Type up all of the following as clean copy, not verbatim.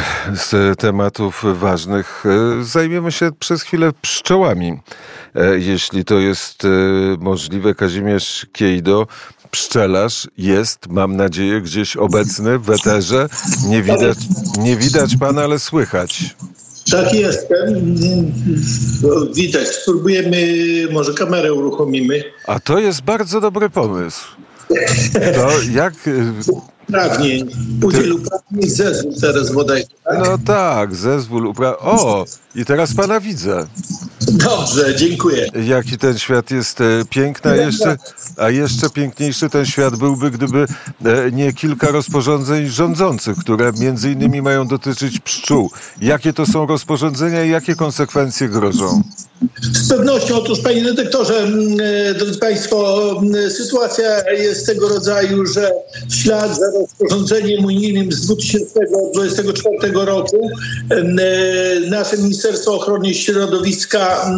z tematów ważnych zajmiemy się przez chwilę pszczołami. Jeśli to jest możliwe, Kazimierz Kiejdo, pszczelarz, jest, mam nadzieję, gdzieś obecny w eterze. Nie widać pana, ale słychać. Tak, jestem. Widać. Spróbujemy, może kamerę uruchomimy. A to jest bardzo dobry pomysł. To jak... Uprawnień. Udziel uprawnień zezwól teraz bodaj. Tak? No tak, zezwól O, i teraz pana widzę. Dobrze, dziękuję. Jaki ten świat jest piękny, a jeszcze piękniejszy ten świat byłby, gdyby nie kilka rozporządzeń rządzących, które między innymi mają dotyczyć pszczół. Jakie to są rozporządzenia i jakie konsekwencje grożą? Z pewnością. Otóż, panie redaktorze, drodzy państwo, sytuacja jest tego rodzaju, że w ślad za rozporządzeniem unijnym z 2024 roku nasze Ministerstwo Ochrony Środowiska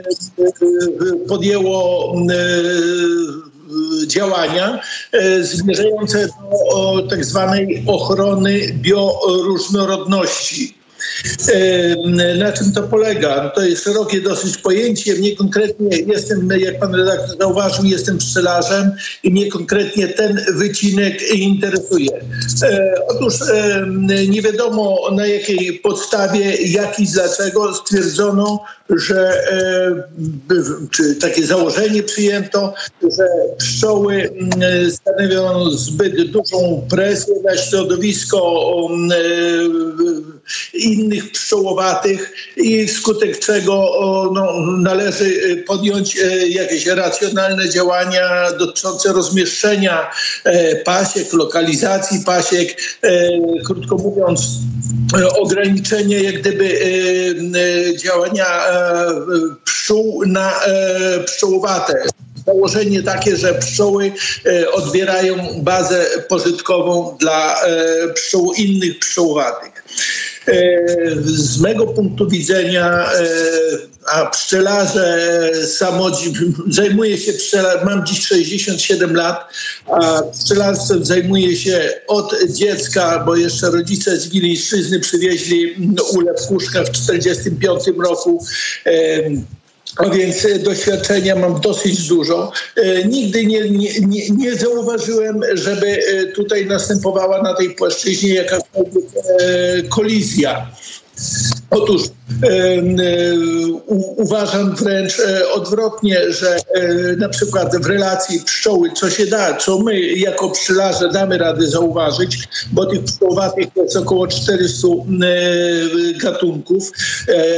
podjęło działania zmierzające do tak zwanej ochrony bioróżnorodności. Na czym to polega? To jest szerokie dosyć pojęcie. Mnie konkretnie jestem, jak pan redaktor zauważył, jestem pszczelarzem i mnie konkretnie ten wycinek interesuje. Otóż nie wiadomo na jakiej podstawie, jak i dlaczego stwierdzono, że czy takie założenie przyjęto, że pszczoły stanowią zbyt dużą presję na środowisko innych pszczołowatych i wskutek czego należy podjąć jakieś racjonalne działania dotyczące rozmieszczenia pasiek, lokalizacji pasiek, krótko mówiąc ograniczenie jak gdyby działania pszczół na pszczołowate. Założenie takie, że pszczoły odbierają bazę pożytkową dla pszczół innych pszczołowatych. Z mego punktu widzenia, a pszczelarze zajmuję się mam dziś 67 lat, a pszczelarstwem zajmuję się od dziecka, bo jeszcze rodzice z Wileńszczyzny przywieźli ulew kuszka w 1945 roku. A więc doświadczenia mam dosyć dużo. Nigdy nie zauważyłem, żeby tutaj następowała na tej płaszczyźnie jakakolwiek kolizja. Otóż uważam wręcz odwrotnie, że na przykład w relacji pszczoły, co się da, co my jako pszczelarze damy radę zauważyć, bo tych pszczołowatych jest około 400 gatunków.